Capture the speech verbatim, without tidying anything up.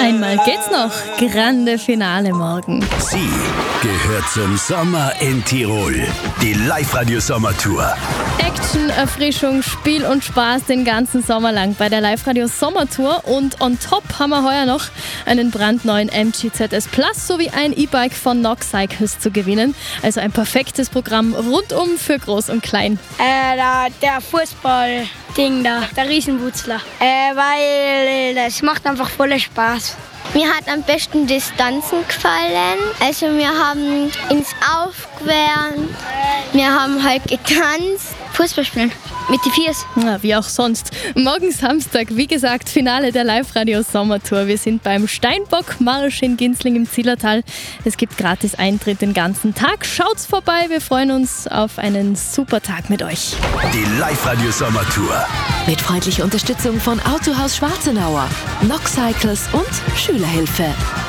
Einmal geht's noch. Grande Finale morgen. Sie gehört zum Sommer in Tirol. Die Live-Radio-Sommertour. Action, Erfrischung, Spiel und Spaß den ganzen Sommer lang bei der Live-Radio-Sommertour. Und on top haben wir heuer noch einen brandneuen M G Z S Plus sowie ein E-Bike von Nox Cycles zu gewinnen. Also ein perfektes Programm rundum für Groß und Klein. Äh, da, der Fußball-Ding da, der Riesenwutzler. Äh, weil das macht einfach voll Spaß. Mir hat am besten Distanzen gefallen. Also wir haben ins Aufgewärmt, wir haben halt getanzt, Fußball spielen mit den Viers. Ja, wie auch sonst. Morgen Samstag, wie gesagt, Finale der Live-Radio-Sommertour. Wir sind beim Steinbock-Marsch in Ginzling im Zillertal. Es gibt gratis Eintritt den ganzen Tag. Schaut's vorbei, wir freuen uns auf einen super Tag mit euch. Die Live-Radio-Sommertour. Mit freundlicher Unterstützung von Autohaus Schwarzenauer, Nox Cycles und Schülerhilfe.